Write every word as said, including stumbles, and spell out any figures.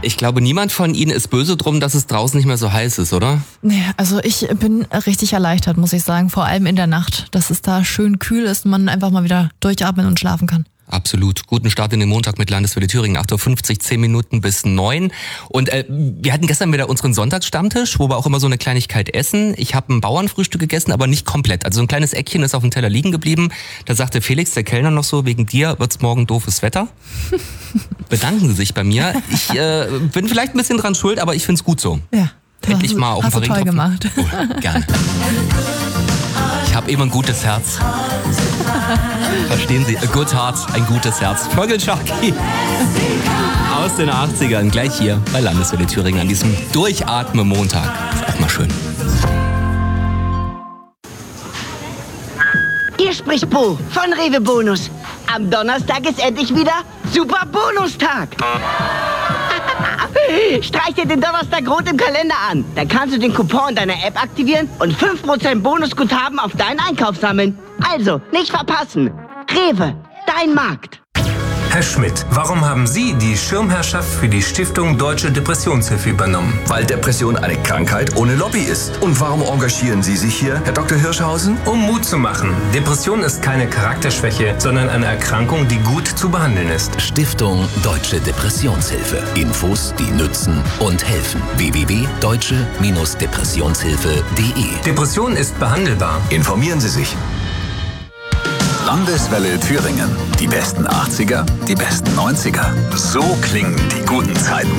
Ich glaube, niemand von Ihnen ist böse drum, dass es draußen nicht mehr so heiß ist, oder? Nee, also ich bin richtig erleichtert, muss ich sagen. Vor allem in der Nacht, dass es da schön kühl ist und man einfach mal wieder durchatmen und schlafen kann. Absolut. Guten Start in den Montag mit Landeswelle Thüringen. acht Uhr fünfzig, zehn Minuten bis neun. Und äh, wir hatten gestern wieder unseren Sonntagsstammtisch, wo wir auch immer so eine Kleinigkeit essen. Ich habe ein Bauernfrühstück gegessen, aber nicht komplett. Also so ein kleines Eckchen ist auf dem Teller liegen geblieben. Da sagte Felix, der Kellner, noch so, wegen dir wird's morgen doofes Wetter. Bedanken Sie sich bei mir. Ich äh, bin vielleicht ein bisschen dran schuld, aber ich find's gut so. Ja. Endlich mal auf ein Hast paar du toll Regentropfen. gemacht. Oh, gerne. Ich habe immer ein gutes Herz. Verstehen Sie? A good heart, ein gutes Herz. Vogelschaki aus den achtzigern, gleich hier bei Landeswelle Thüringen an diesem Durchatme-Montag. Ist auch mal schön. Hier spricht Bo von Rewe Bonus. Am Donnerstag ist endlich wieder Super Bonustag. Streich dir den Donnerstag rot im Kalender an. Dann kannst du den Coupon in deiner App aktivieren und fünf Prozent Bonusguthaben auf deinen Einkauf sammeln. Also, nicht verpassen. Rewe, dein Markt. Herr Schmidt, warum haben Sie die Schirmherrschaft für die Stiftung Deutsche Depressionshilfe übernommen? Weil Depression eine Krankheit ohne Lobby ist. Und warum engagieren Sie sich hier, Herr Doktor Hirschhausen? Um Mut zu machen. Depression ist keine Charakterschwäche, sondern eine Erkrankung, die gut zu behandeln ist. Stiftung Deutsche Depressionshilfe. Infos, die nützen und helfen. w w w punkt deutsche Depressionshilfe punkt de Depression ist behandelbar. Informieren Sie sich. Landeswelle Thüringen. Die besten achtziger, die besten neunziger. So klingen die guten Zeiten.